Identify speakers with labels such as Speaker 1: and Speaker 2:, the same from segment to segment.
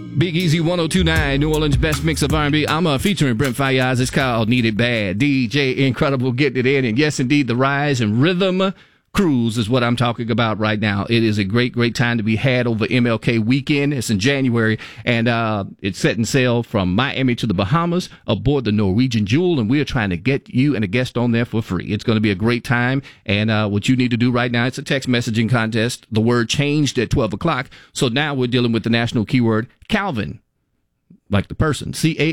Speaker 1: Big Easy 102.9, New Orleans' best mix of R&B. I'm featuring Brent Faiyaz. It's called Need It Bad. DJ Incredible getting it in. And yes, indeed, the rise in rhythm cruise is what I'm talking about right now. It is a great, great time to be had over MLK weekend. It's in January, and it's setting sail from Miami to the Bahamas aboard the Norwegian Jewel, and we are trying to get you and a guest on there for free. It's going to be a great time, and what you need to do right now, it's a text messaging contest. The word changed at 12 o'clock, so now we're dealing with the national keyword Calvin. Like the person,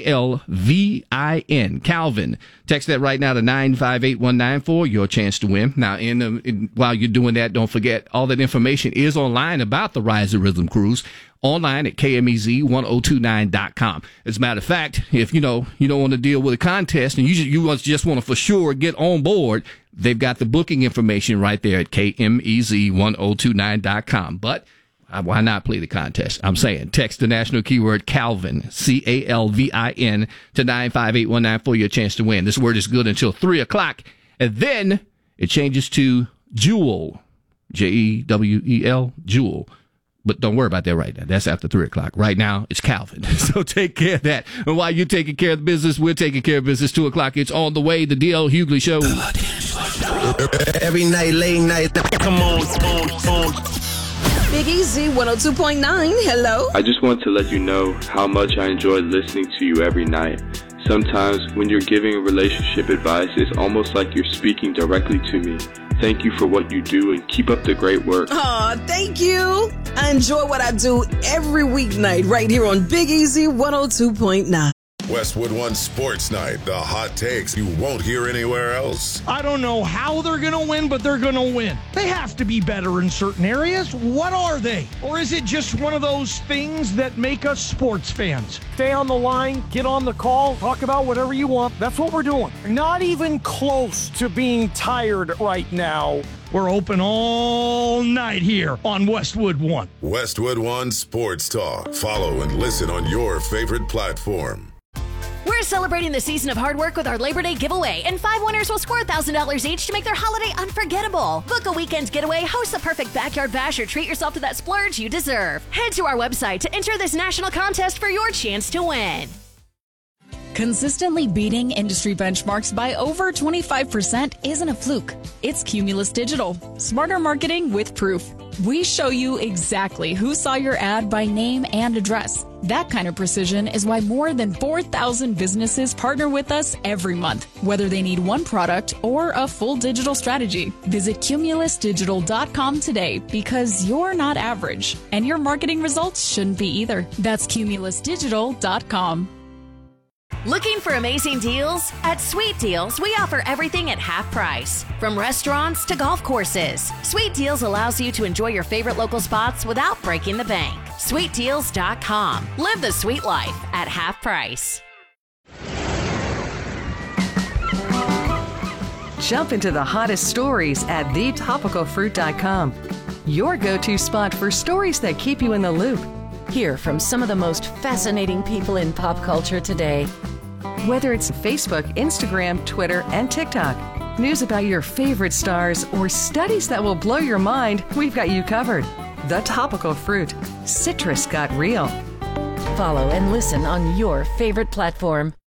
Speaker 1: Calvin, Calvin. Text that right now to 95819 for your chance to win. Now, while you're doing that, don't forget all that information is online about the Rise of Rhythm Cruise online at KMEZ1029.com. As a matter of fact, if you don't want to deal with a contest and you just want to for sure get on board, they've got the booking information right there at KMEZ1029.com. But why not play the contest? I'm saying text the national keyword Calvin, Calvin, to 95819 for your chance to win. This word is good until 3 o'clock, and then it changes to Jewel, Jewel, Jewel. But don't worry about that right now. That's after 3 o'clock. Right now, it's Calvin. So take care of that. And while you're taking care of the business, we're taking care of business. 2 o'clock, it's on the way. The D.L. Hughley Show.
Speaker 2: Every night, late night. Come on.
Speaker 3: Big Easy 102.9. Hello.
Speaker 4: I just want to let you know how much I enjoy listening to you every night. Sometimes when you're giving relationship advice, it's almost like you're speaking directly to me. Thank you for what you do and keep up the great work.
Speaker 3: Aw, thank you. I enjoy what I do every weeknight right here on Big Easy 102.9.
Speaker 5: Westwood One Sports Night, the hot takes you won't hear anywhere else.
Speaker 6: I don't know how they're going to win, but they're going to win. They have to be better in certain areas. What are they? Or is it just one of those things that make us sports fans? Stay on the line, get on the call, talk about whatever you want. That's what we're doing. Not even close to being tired right now. We're open all night here on Westwood One.
Speaker 5: Westwood One Sports Talk. Follow and listen on your favorite platform.
Speaker 7: We're celebrating the season of hard work with our Labor Day giveaway, and 5 winners will score $1,000 each to make their holiday unforgettable. Book a weekend getaway, host a perfect backyard bash, or treat yourself to that splurge you deserve. Head to our website to enter this national contest for your chance to win.
Speaker 8: Consistently beating industry benchmarks by over 25% isn't a fluke. It's Cumulus Digital. Smarter marketing with proof. We show you exactly who saw your ad by name and address. That kind of precision is why more than 4,000 businesses partner with us every month, whether they need one product or a full digital strategy. Visit cumulusdigital.com today, because you're not average, and your marketing results shouldn't be either. That's cumulusdigital.com.
Speaker 7: Looking for amazing deals? At Sweet Deals, we offer everything at half price. From restaurants to golf courses, Sweet Deals allows you to enjoy your favorite local spots without breaking the bank. SweetDeals.com. Live the sweet life at half price.
Speaker 9: Jump into the hottest stories at thetopicalfruit.com. Your go-to spot for stories that keep you in the loop.
Speaker 10: Hear from some of the most fascinating people in pop culture today.
Speaker 9: Whether it's Facebook, Instagram, Twitter, and TikTok, news about your favorite stars, or studies that will blow your mind, we've got you covered. The Topical Fruit. Citrus got real.
Speaker 10: Follow and listen on your favorite platform.